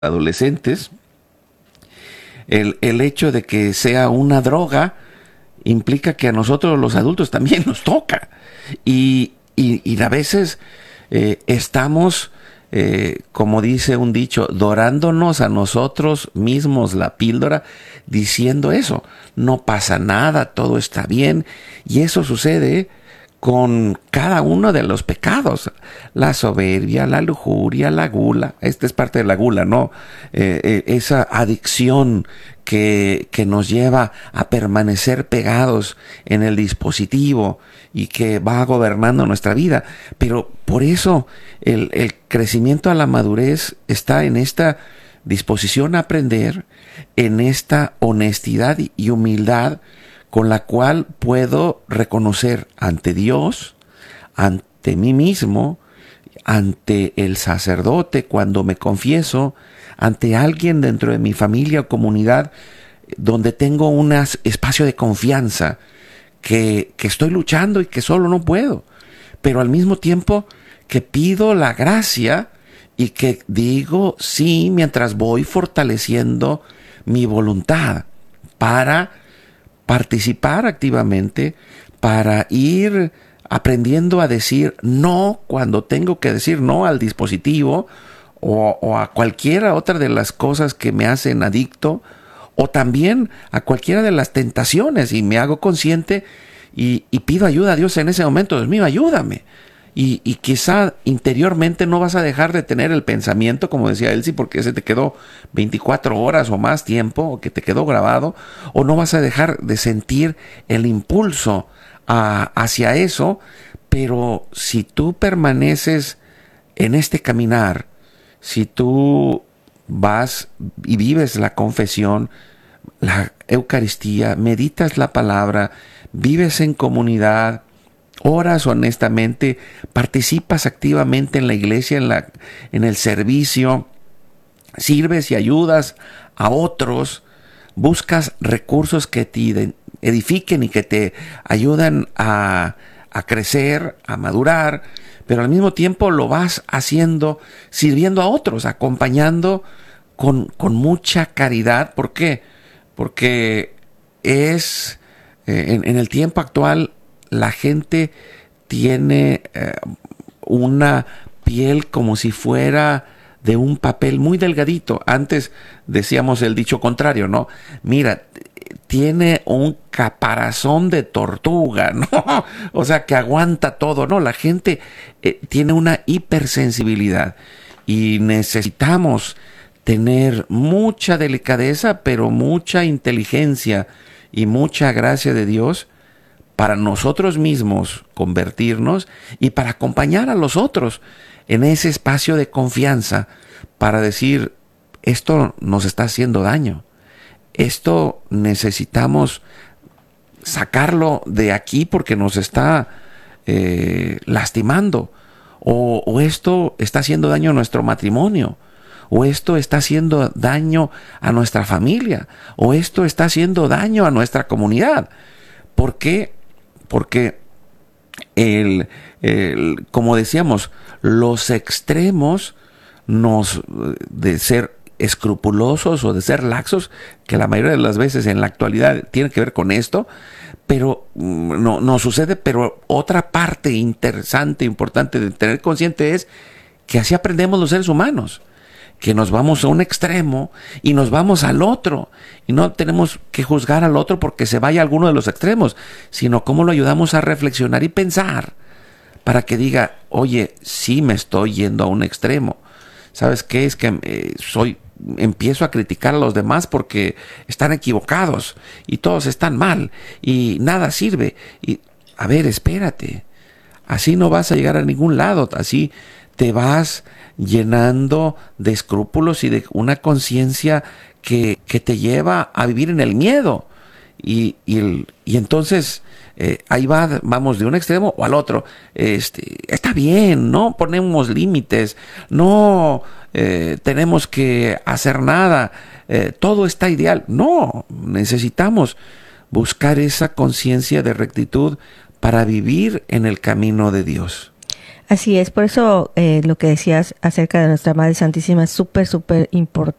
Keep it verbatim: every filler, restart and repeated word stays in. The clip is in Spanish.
adolescentes, el, el hecho de que sea una droga implica que a nosotros los adultos también nos toca. Y, y, y a veces eh, estamos, eh, como dice un dicho, dorándonos a nosotros mismos la píldora, diciendo eso, no pasa nada, todo está bien. Y eso sucede con cada uno de los pecados, la soberbia, la lujuria, la gula. Esta es parte de la gula, ¿no? Eh, eh, esa adicción que, que nos lleva a permanecer pegados en el dispositivo y que va gobernando nuestra vida. Pero por eso el, el crecimiento a la madurez está en esta disposición a aprender, en esta honestidad y humildad con la cual puedo reconocer ante Dios, ante mí mismo, ante el sacerdote cuando me confieso, ante alguien dentro de mi familia o comunidad, donde tengo un espacio de confianza, que, que estoy luchando y que solo no puedo, pero al mismo tiempo que pido la gracia y que digo sí mientras voy fortaleciendo mi voluntad para participar activamente, para ir aprendiendo a decir no cuando tengo que decir no al dispositivo o, o a cualquiera otra de las cosas que me hacen adicto, o también a cualquiera de las tentaciones, y me hago consciente y, y pido ayuda a Dios en ese momento. Dios mío, ayúdame. Y, y quizá interiormente no vas a dejar de tener el pensamiento, como decía Elsie, porque ese te quedó veinticuatro horas o más tiempo, o que te quedó grabado, o no vas a dejar de sentir el impulso a, hacia eso, pero si tú permaneces en este caminar, si tú vas y vives la confesión, la Eucaristía, meditas la palabra, vives en comunidad, oras honestamente, participas activamente en la iglesia, en, la, en el servicio, sirves y ayudas a otros, buscas recursos que te edifiquen y que te ayudan a, a crecer, a madurar, pero al mismo tiempo lo vas haciendo sirviendo a otros, acompañando con, con mucha caridad. ¿Por qué? Porque es eh, en, en el tiempo actual la gente tiene eh, una piel como si fuera de un papel muy delgadito. Antes decíamos el dicho contrario, ¿no? Mira, tiene un caparazón de tortuga, ¿no? O sea, que aguanta todo, ¿no? La gente eh, tiene una hipersensibilidad y necesitamos tener mucha delicadeza, pero mucha inteligencia y mucha gracia de Dios para nosotros mismos convertirnos y para acompañar a los otros en ese espacio de confianza, para decir, esto nos está haciendo daño, esto necesitamos sacarlo de aquí porque nos está eh, lastimando, o, o esto está haciendo daño a nuestro matrimonio, o esto está haciendo daño a nuestra familia, o esto está haciendo daño a nuestra comunidad. ¿Por qué? Porque, el, el, como decíamos, los extremos nos, de ser escrupulosos o de ser laxos, que la mayoría de las veces en la actualidad tiene que ver con esto, pero no, no sucede. Pero otra parte interesante, importante de tener consciente es que así aprendemos los seres humanos, que nos vamos a un extremo y nos vamos al otro, y no tenemos que juzgar al otro porque se vaya a alguno de los extremos, sino cómo lo ayudamos a reflexionar y pensar para que diga, oye, sí me estoy yendo a un extremo. ¿Sabes qué? Es que eh, soy, empiezo a criticar a los demás porque están equivocados y todos están mal y nada sirve. Y a ver, espérate, así no vas a llegar a ningún lado, así te vas llenando de escrúpulos y de una conciencia que, que te lleva a vivir en el miedo. Y, y, el, y entonces eh, ahí va, vamos de un extremo o al otro. Este, está bien, no ponemos límites, no eh, tenemos que hacer nada, eh, todo está ideal. No, necesitamos buscar esa conciencia de rectitud para vivir en el camino de Dios. Así es, por eso eh, lo que decías acerca de nuestra Madre Santísima es súper, súper